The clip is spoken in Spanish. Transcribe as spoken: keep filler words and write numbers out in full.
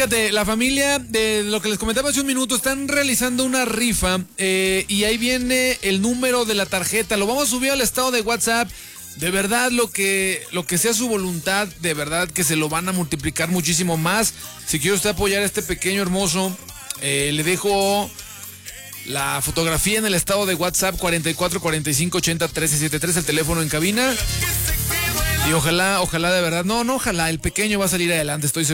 Fíjate, la familia de lo que les comentaba hace un minuto están realizando una rifa eh, y ahí viene el número de la tarjeta. Lo vamos a subir al estado de WhatsApp. De verdad, lo que, lo que sea su voluntad, de verdad que se lo van a multiplicar muchísimo más. Si quiere usted apoyar a este pequeño hermoso, eh, le dejo la fotografía en el estado de WhatsApp cuarenta y cuatro cuarenta y cinco ochenta trece setenta y tres, el teléfono en cabina. Y ojalá, ojalá de verdad, no, no, ojalá, el pequeño va a salir adelante, estoy seguro.